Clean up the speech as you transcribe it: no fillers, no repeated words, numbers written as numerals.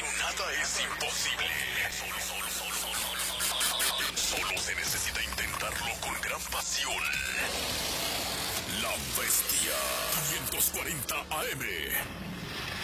pero nada es imposible. Solo se necesita intentarlo con gran pasión. La Bestia 540 AM.